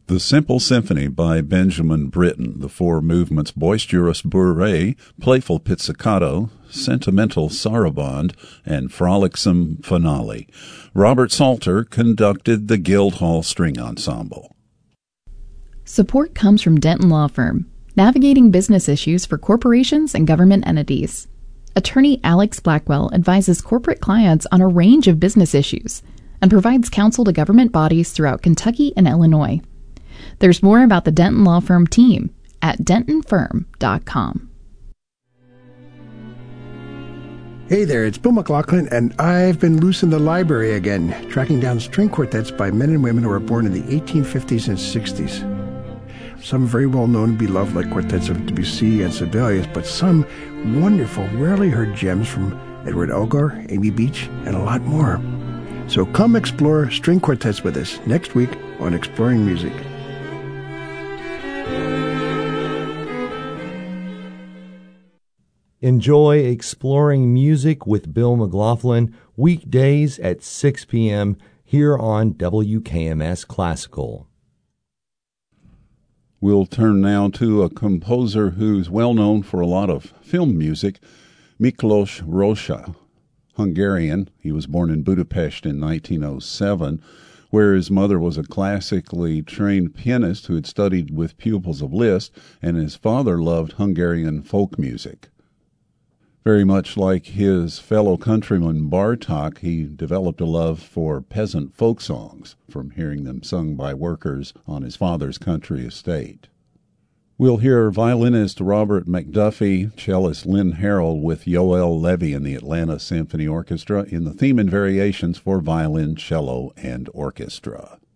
The Simple Symphony by Benjamin Britten, the four movements Boisterous Bourrée, Playful Pizzicato, Sentimental Sarabande, and Frolicsome Finale. Robert Salter conducted the Guildhall String Ensemble. Support comes from Denton Law Firm, navigating business issues for corporations and government entities. Attorney Alex Blackwell advises corporate clients on a range of business issues and provides counsel to government bodies throughout Kentucky and Illinois. There's more about the Denton Law Firm team at dentonfirm.com. Hey there, it's Bill McLaughlin, and I've been loose in the library again, tracking down string quartets by men and women who were born in the 1850s and 60s. Some very well-known and beloved, like quartets of Debussy and Sibelius, but some wonderful, rarely heard gems from Edward Elgar, Amy Beach, and a lot more. So come explore string quartets with us next week on Exploring Music. Enjoy Exploring Music with Bill McLaughlin weekdays at 6 p.m. here on WKMS Classical. We'll turn now to a composer who's well known for a lot of film music, Miklos Rozsa, Hungarian. He was born in Budapest in 1907, where his mother was a classically trained pianist who had studied with pupils of Liszt, and his father loved Hungarian folk music. Very much like his fellow countryman Bartók, he developed a love for peasant folk songs from hearing them sung by workers on his father's country estate. We'll hear violinist Robert McDuffie, cellist Lynn Harrell with Yoel Levy and the Atlanta Symphony Orchestra in the theme and variations for violin, cello, and orchestra.